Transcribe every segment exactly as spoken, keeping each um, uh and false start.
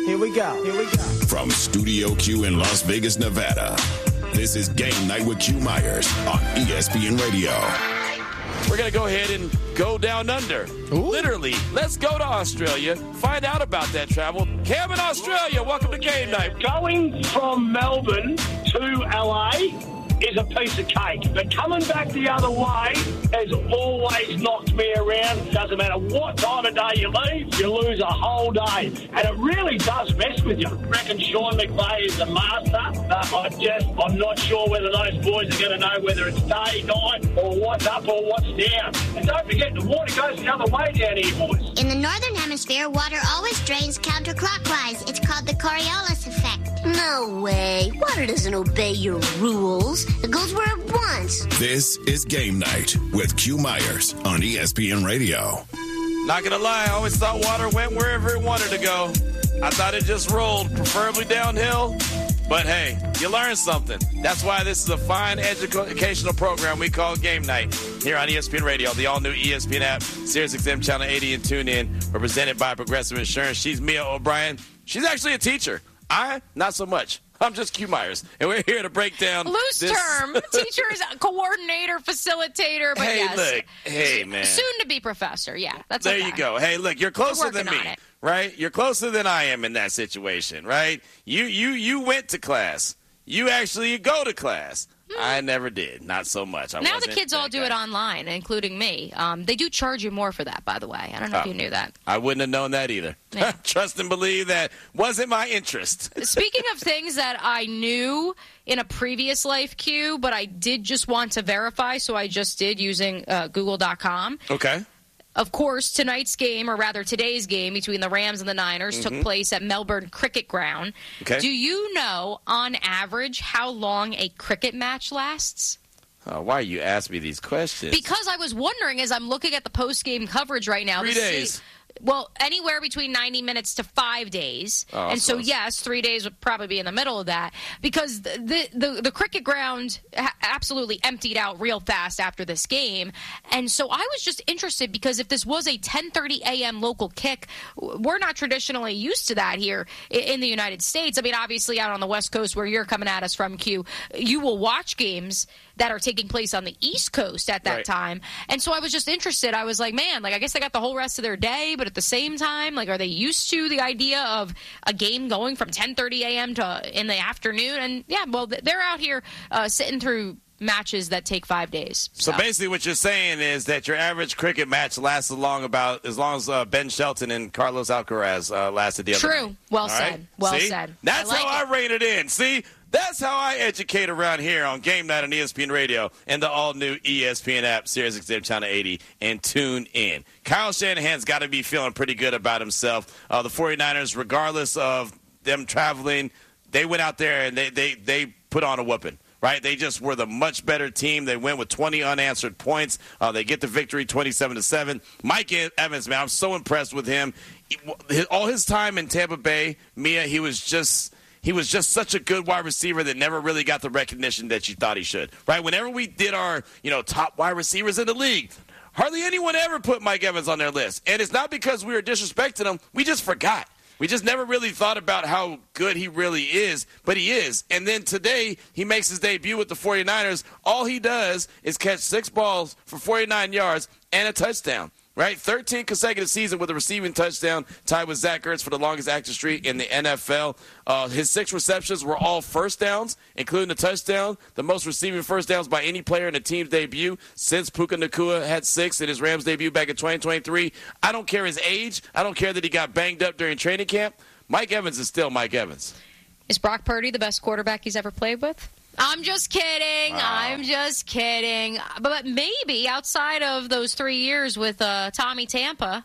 Here we go. Here we go. From Studio Q in Las Vegas, Nevada, this is Game Night with Q Myers on E S P N Radio. We're going to go ahead and go down under. Ooh. Literally. Let's go to Australia. Find out about that travel. Cam in Australia, welcome to Game Night. Going from Melbourne to L A is a piece of cake. But coming back the other way has always knocked me around. Doesn't matter what time of day you leave, you lose a whole day. And it really does mess with you. I reckon Sean McVay is the master. But I just, I'm not sure whether those boys are going to know whether it's day, night, or what's up or what's down. And don't forget, the water goes the other way down here, boys. In the Northern Hemisphere, water always drains counterclockwise. It's called the Coriolis effect. No way. Water doesn't obey your rules. It goes where it wants. This is Game Night with Q Myers on E S P N Radio. Not gonna lie, I always thought water went wherever it wanted to go. I thought it just rolled, preferably downhill. But hey, you learn something. That's why this is a fine educational program we call Game Night here on E S P N Radio, the all-new E S P N app, Sirius X M Channel eighty, and tune in. We're presented by Progressive Insurance. She's Mia O'Brien. She's actually a teacher. I, not so much. I'm just Q Myers, and we're here to break down Loose this. term. Teacher is coordinator, facilitator, but hey, yes. look. Hey, man. Soon-to-be professor, yeah. That's There okay. you go. Hey, look, you're closer than me, right? You're closer than I am in that situation, right? You you you went to class. You actually go to class. I never did. Not so much. I now the wasn't kids all that do guy. it online, including me. Um, they do charge you more for that, by the way. I don't know Oh. if you knew that. I wouldn't have known that either. Yeah. Trust and believe that wasn't my interest. Speaking of things that I knew in a previous life, Q, but I did just want to verify, so I just did using uh, Google dot com. Okay. Of course, tonight's game, or rather today's game between the Rams and the Niners, Mm-hmm. took place at Melbourne Cricket Ground. Okay. Do you know, on average, how long a cricket match lasts? Oh, why you ask me these questions? Because I was wondering, as I'm looking at the post-game coverage right now. Three to days. See, well, anywhere between ninety minutes to five days. Oh, and so, close. yes, three days would probably be in the middle of that. Because the the, the, the cricket ground ha- absolutely emptied out real fast after this game. And so I was just interested because if this was a ten thirty a.m. local kick, we're not traditionally used to that here in the United States. I mean, obviously out on the West Coast where you're coming at us from, Q, you will watch games that are taking place on the East Coast at that Right. time. And so I was just interested. I was like, man, like I guess they got the whole rest of their day, but at the same time, like, are they used to the idea of a game going from ten thirty a.m. to in the afternoon? And yeah, well, they're out here uh, sitting through matches that take five days. So basically what you're saying is that your average cricket match lasts as long about as long as uh, Ben Shelton and Carlos Alcaraz uh, lasted the other True. night. Well All said. right? Well See? said. That's I like how it. I rein it in. See? That's how I educate around here on Game Night on E S P N Radio and the all-new E S P N app, Sirius X M Channel eighty, and tune in. Kyle Shanahan's got to be feeling pretty good about himself. Uh, the 49ers, regardless of them traveling, they went out there and they, they, they put on a whooping. Right, they just were the much better team. They went with twenty unanswered points. Uh, they get the victory, twenty-seven to seven. Mike Evans, man, I'm so impressed with him. He, all his time in Tampa Bay, Mia, he was just he was just such a good wide receiver that never really got the recognition that you thought he should. Right, whenever we did our you know top wide receivers in the league, hardly anyone ever put Mike Evans on their list, and it's not because we were disrespecting him. We just forgot. We just never really thought about how good he really is, but he is. And then today, he makes his debut with the 49ers. All he does is catch six balls for forty-nine yards and a touchdown, right? thirteen consecutive seasons with a receiving touchdown, tied with Zach Ertz for the longest active streak in the N F L. Uh, his six receptions were all first downs, including the touchdown, the most receiving first downs by any player in the team's debut since Puka Nacua had six in his Rams debut back in twenty twenty-three. I don't care his age. I don't care that he got banged up during training camp. Mike Evans is still Mike Evans. Is Brock Purdy the best quarterback he's ever played with? I'm just kidding. Wow. I'm just kidding. But maybe outside of those three years with uh, Tommy Tampa,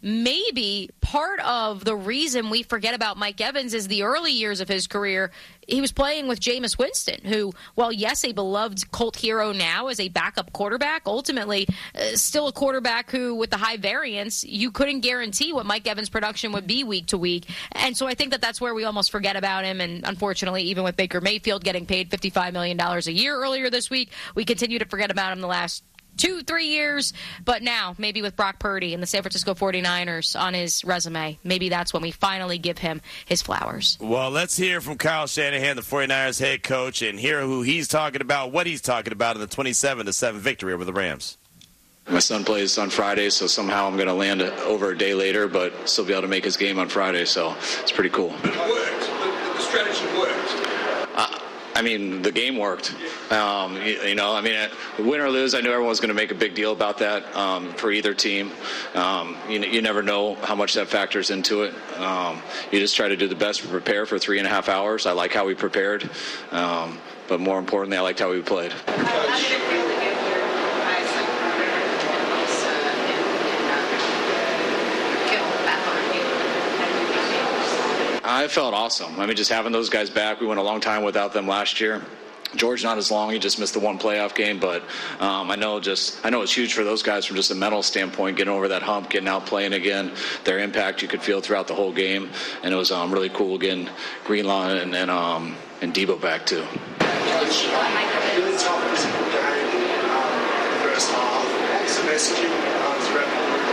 maybe part of the reason we forget about Mike Evans is the early years of his career. He was playing with Jameis Winston, who, while, yes, a beloved cult hero now as a backup quarterback, ultimately uh, still a quarterback who, with the high variance, you couldn't guarantee what Mike Evans' production would be week to week. And so I think that that's where we almost forget about him. And unfortunately, even with Baker Mayfield getting paid fifty-five million dollars a year earlier this week, we continue to forget about him the last two, three years. But now, maybe with Brock Purdy and the San Francisco forty-niners on his resume, maybe that's when we finally give him his flowers. Well, let's hear from Kyle Shanahan, the forty-niners head coach, and hear who he's talking about, what he's talking about in the twenty-seven to seven victory over the Rams. My son plays on Friday, so somehow I'm going to land over a day later, but still be able to make his game on Friday, so it's pretty cool. It worked. The, the strategy worked. Uh, I mean, the game worked. Um, you, you know, I mean, win or lose, I knew everyone was going to make a big deal about that um, for either team. Um, you, you never know how much that factors into it. Um, you just try to do the best to prepare for three and a half hours. I like how we prepared, um, but more importantly, I liked how we played. I felt awesome. I mean, just having those guys back, we went a long time without them last year. George not as long. He just missed the one playoff game, but um, I know just I know it's huge for those guys from just a mental standpoint, getting over that hump, getting out playing again. Their impact you could feel throughout the whole game, and it was um, really cool getting Greenlaw and and, um, and Debo back too. Really tough physical game um, first half. What's the messaging uh, throughout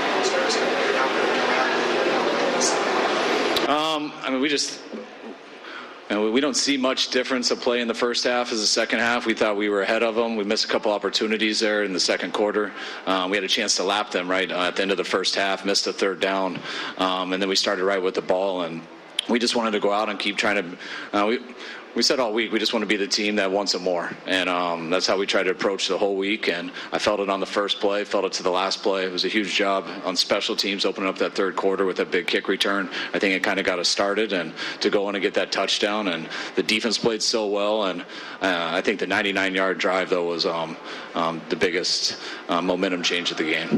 Um, I mean, we just you know, we don't see much difference of play in the first half as the second half. We thought we were ahead of them. We missed a couple opportunities there in the second quarter. Um, we had a chance to lap them right uh, at the end of the first half, missed a third down, um, and then we started right with the ball, and we just wanted to go out and keep trying to uh, – we, we said all week we just want to be the team that wants it more, and um, that's how we tried to approach the whole week, and I felt it on the first play, felt it to the last play. It was a huge job on special teams opening up that third quarter with that big kick return. I think it kind of got us started, and to go in and get that touchdown, and the defense played so well, and uh, I think the ninety-nine yard drive, though, was um, um, the biggest uh, momentum change of the game.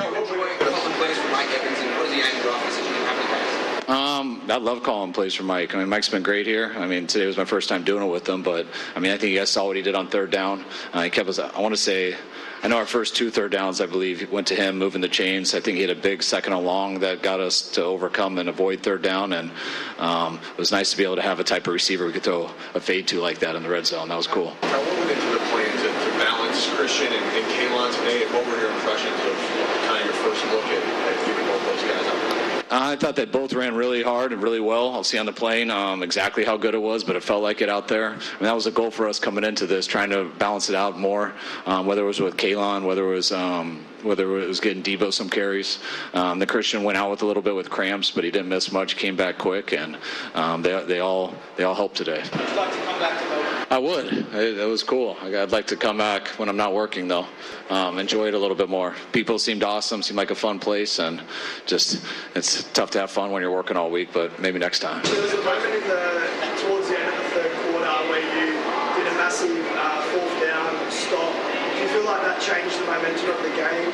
Um, I love calling plays for Mike. I mean, Mike's been great here. I mean, today was my first time doing it with him, but I mean, I think you guys saw what he did on third down. Uh, he kept us, I want to say, I know our first two third downs, I believe, went to him moving the chains. I think he had a big second and long that got us to overcome and avoid third down, and um, it was nice to be able to have a type of receiver we could throw a fade to like that in the red zone. That was cool. Now, what went into the plan to, to balance Christian and, and Kaelon today, and what were your impressions of kind of your first look at, at giving both those guys up? Uh, I thought they both ran really hard and really well. I'll see on the plane um, exactly how good it was, but it felt like it out there. I mean, that was a goal for us coming into this, trying to balance it out more, um, whether it was with Kaelon, whether it was um, whether it was getting Debo some carries. Um, the Christian went out with a little bit with cramps, but he didn't miss much, came back quick, and um, they they all they all helped today. Would you like to come back to Melbourne? I would. It, it was cool. I'd like to come back when I'm not working, though. Um, enjoy it a little bit more. People seemed awesome, seemed like a fun place, and just it's tough to have fun when you're working all week, but maybe next time. There was a moment in the, towards the end of the third quarter where you did a massive uh, fourth down stop. Do you feel like that changed the momentum of the game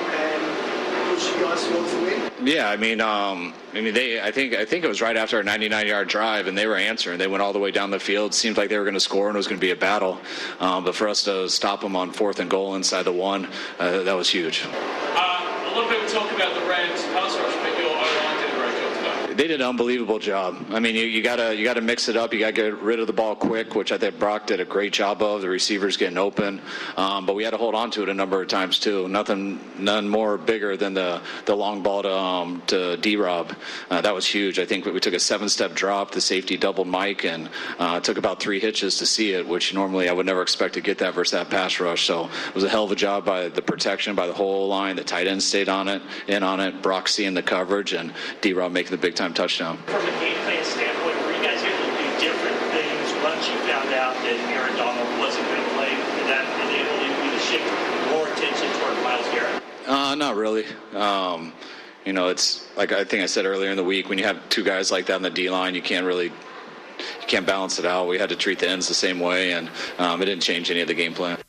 and pushed you guys towards the win? Yeah, I mean, um, I mean, they. I think I think it was right after a ninety-nine yard drive, and they were answering. They went all the way down the field. Seemed like they were going to score, and it was going to be a battle. Um, but for us to stop them on fourth and goal inside the one, uh, that was huge. Uh, a little bit of talk about the Rams pass rush, but your O-line did a great job today. They did an unbelievable job. I mean, you, you gotta you gotta mix it up. You gotta get rid of the ball quick, which I think Brock did a great job of. The receivers getting open, um, but we had to hold on to it a number of times too. Nothing, none more bigger than the, the long ball to um, to D-Rob. Uh, that was huge. I think we took a seven-step drop. The safety doubled Mike, and uh, it took about three hitches to see it, which normally I would never expect to get that versus that pass rush. So it was a hell of a job by the protection, by the whole line. The tight end stayed on it, in on it. Brock seeing the coverage, and D-Rob making the big-time touchdown. From a game plan standpoint, were you guys able to do different things once you found out that Aaron Donald wasn't going to play? Did that enable you to shift more attention toward Myles Garrett? Uh, not really. Um, you know, it's like I think I said earlier in the week, when you have two guys like that on the D-line, you can't really you can't balance it out. We had to treat the ends the same way, and um, it didn't change any of the game plan.